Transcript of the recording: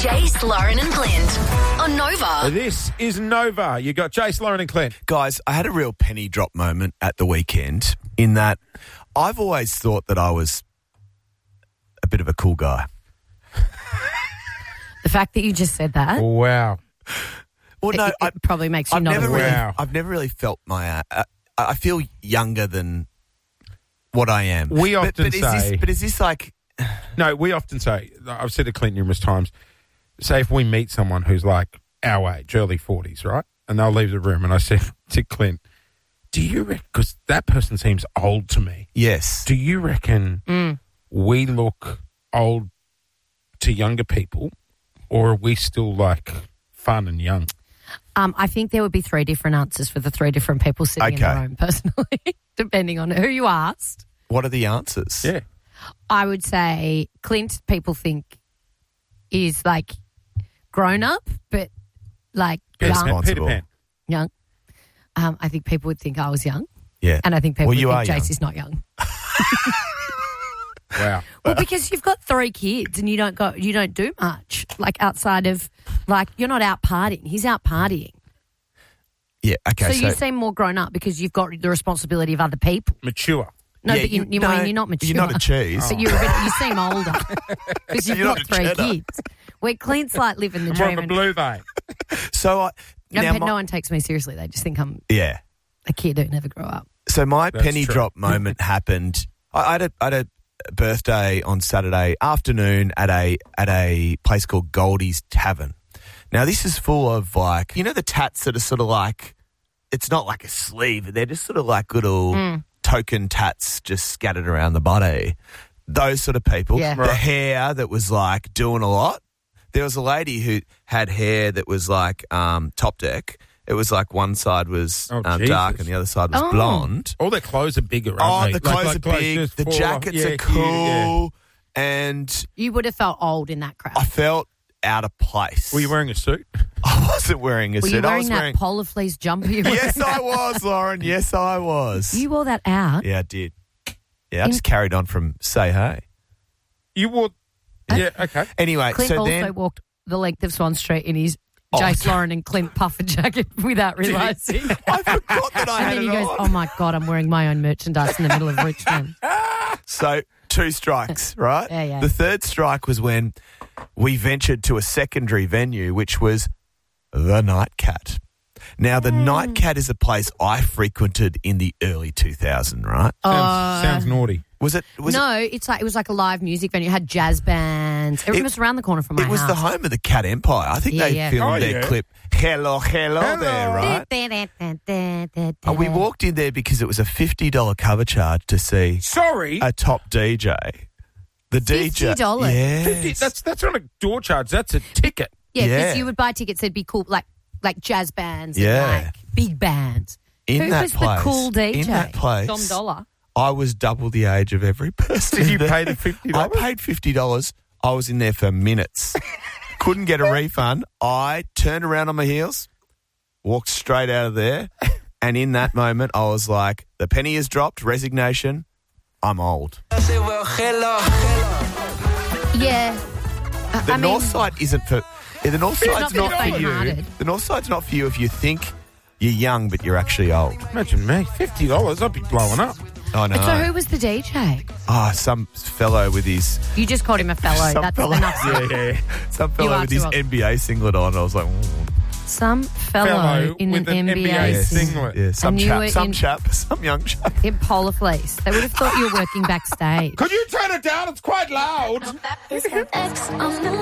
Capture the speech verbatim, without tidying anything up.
Jace, Lauren and Clint on Nova. This is Nova. You got Jace, Lauren and Clint. Guys, I had a real penny drop moment at the weekend in that I've always thought that I was a bit of a cool guy. The fact that you just said that, Wow. Well, it, no, it I, probably makes you I've not never aware. really, Wow. I've never really felt my. Uh, I I feel younger than what I am. We But- often but, is say- this, but is this like? No, we often say, I've said to Clint numerous times, say if we meet someone who's like our age, early forties, right? And they'll leave the room and I said to Clint, do you reckon, because that person seems old to me, Yes. do you reckon Mm. we look old to younger people or are we still like fun and young? Um, I think there would be three different answers for the three different people sitting in the Okay. room, personally, depending on who you asked. What are the answers? Yeah. I would say Clint, people think is like grown up, but like Peter young. Pan. Peter Pan. young. Um, I think people would think I was young, Yeah. and I think people Well, you would are think young. Jace is not young. Wow. Well, because you've got three kids and you don't go, you don't do much like outside of like you're not out partying. He's out partying, Yeah. Okay. so, you seem more grown up because you've got the responsibility of other people. Mature. No, Yeah, but you, you, no, mean you're not mature. You're not a cheese. But you're a bit, you seem older because you've You're got not a three cheddar. kids. Where Clint's like living the I'm more dream. of a and- blue vein. So I. no, now but my- no one takes me seriously. They just think I'm Yeah. a kid who never grew up. So my That's penny true. drop moment happened. I, I, had a, I had a birthday on Saturday afternoon at a at a place called Goldie's Tavern. Now this is full of like, you know, the tats that are sort of like, it's not like a sleeve. They're just sort of like little Mm. token tats just scattered around the body. Those sort of people. Yeah. The Right. hair that was like doing a lot. There was a lady who had hair that was like um, top deck. It was like one side was Oh, um, Jesus. dark and the other side was Oh. blonde. All their clothes are bigger, Oh, aren't they? the clothes Like- are like big. just The fall off. jackets Yeah, are huge, cool. And You would have felt old in that crowd. I felt out of place. yeah. Were you wearing a suit? I wasn't wearing a Were suit. you I wearing was that wearing. polar fleece jumper? You were Yes, wearing? I was, Lauren. Yes, I was. You wore that out. Yeah, I did. Yeah, I In- just carried on from say hey. You wore... Yeah, okay. Anyway, Clint so also then walked the length of Swan Street in his Oh, Jace, d- Lauren and Clint puffer jacket without realising. I forgot that I And had then it he goes, on. oh my God, I'm wearing my own merchandise in the middle of Richmond. So two strikes, right? Yeah, yeah. The third strike was when we ventured to a secondary venue, which was the Nightcat. Now, the Hmm. Nightcat is a place I frequented in the early two thousands, right? Sounds, Uh, sounds naughty. Was it? Was no, it's like it was like a live music venue. It had jazz bands. Everything It- was around the corner from my It was house. the home of the Cat Empire. I think Yeah, they yeah. filmed Oh, their yeah. clip, Hello, Hello, Hello. there, right? right? And we walked in there because it was a fifty dollars cover charge to see Sorry. a top D J. The D J. fifty dollars? Yes. fifty, that's, that's not a door charge. That's a ticket. Yeah, because Yeah. you would buy tickets. They'd be cool, like like jazz bands. Yeah. and like big bands. in Who that was place. the cool D J? In that place. Dom Dollar. I was double the age of every person. Did you there. pay the fifty I dollars? paid fifty dollars. I was in there for minutes. Couldn't get a refund. I turned around on my heels, walked straight out of there, and in that moment, I was like, the penny has dropped, resignation, I'm old. Yeah. Uh, The I mean, north side isn't for... yeah, the north side's not for not the for you. faint-hearted. The north side's not for you if you think you're young, but you're actually old. Imagine me. fifty dollars, I'd be blowing up. I know. So who was the D J? Ah, some fellow with his... You just called him a fellow. some That's fellow, enough. yeah, yeah. Some fellow are with his too old. N B A singlet on. I was like... Mm. Some fellow, Fellow in with an, an N B A, N B A Yes. sing- singlet. Yeah, some And you chap, were some in- chap, some young chap. in polar fleece. They would have thought you were working backstage. Could you turn it down? It's quite loud. Is an X on the